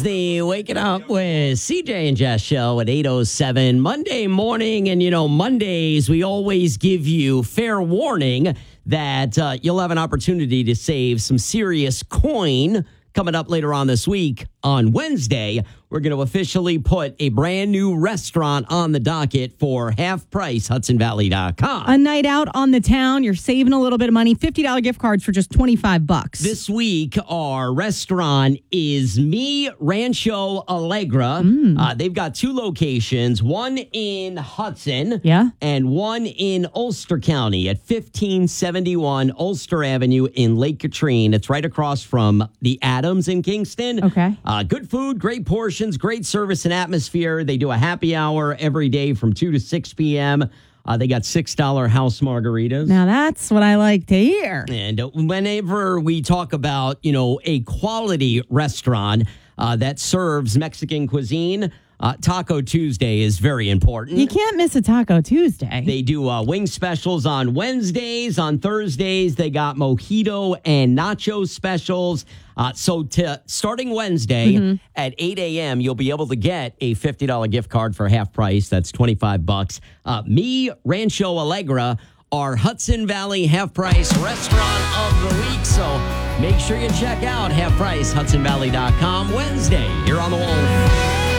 is the Waking Up with CJ and Jess show at 8:07 Monday morning. And, Mondays, we always give you fair warning that you'll have an opportunity to save some serious coin coming up later on this week. On Wednesday, we're going to officially put a brand new restaurant on the docket for half price, HudsonValley.com. A night out on the town. You're saving a little bit of money. $50 gift cards for just $25. This week, our restaurant is Mi Rancho Allegra. They've got two locations, one in Hudson and one in Ulster County at 1571 Ulster Avenue in Lake Katrine. It's right across from the Adams in Kingston. Okay. Good food, great portions, great service and atmosphere. They do a happy hour every day from 2 to 6 p.m. They got $6 house margaritas. Now, that's what I like to hear. And whenever we talk about, a quality restaurant that serves Mexican cuisine, Taco Tuesday is very important. You can't miss a Taco Tuesday. They do wing specials on Wednesdays. On Thursdays, they got mojito and nacho specials. So starting Wednesday at 8 a.m., you'll be able to get a $50 gift card for half price. That's $25. Mi Rancho Allegra, our Hudson Valley half price restaurant of the week. So make sure you check out half price, HudsonValley.com Wednesday here on the Wolf.